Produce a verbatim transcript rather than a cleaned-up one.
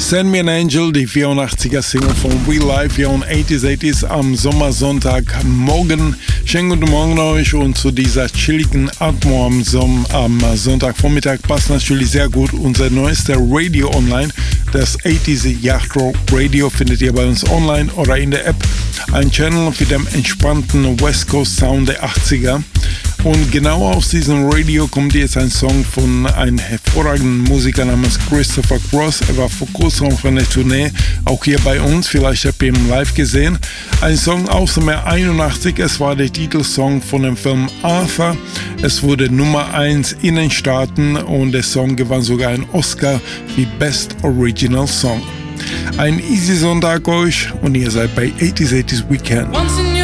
Send Me an Angel, die vierundachtziger Single von Real Life hier on eighties eighties am Sommersonntagmorgen. Schönen guten Morgen euch und zu dieser chilligen Atmo am, Som- am Sonntagvormittag passt natürlich sehr gut unser neuester Radio online. Das eighties Yacht Rock Radio findet ihr bei uns online oder in der App. Ein Channel für den entspannten West Coast Sound der achtziger. Und genau aus diesem Radio kommt jetzt ein Song von einem hervorragenden Musiker namens Christopher Cross. Er war vor kurzem auf einer Tournee, auch hier bei uns, vielleicht habt ihr ihn live gesehen. Ein Song aus dem Jahr einundachtzig, es war der Titelsong von dem Film Arthur. Es wurde Nummer eins in den Staaten und der Song gewann sogar einen Oscar wie Best Original Song. Ein easy Sonntag euch und ihr seid bei eighties eighties Weekend.